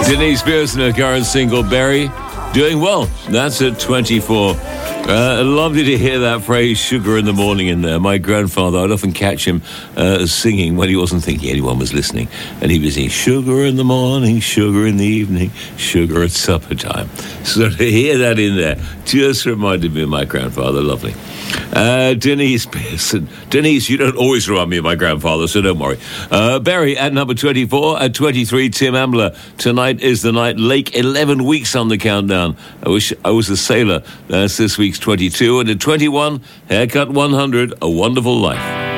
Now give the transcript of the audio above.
Denise Pearson, her current single, Berry, doing well. That's at 24. Lovely to hear that phrase, sugar in the morning, in there. My grandfather, I'd often catch him singing when he wasn't thinking anyone was listening. And he was singing, sugar in the morning, sugar in the evening, sugar at supper time. So to hear that in there just reminded me of my grandfather. Lovely. Denise Pearson. Denise, you don't always remind me of my grandfather, so don't worry. Berry at number 24. At 23, Tim Ambler. Tonight is the night. Lake, 11 weeks on the countdown. I wish I was a sailor. That's this week's 22. And at 21, Haircut 100, A Wonderful Life.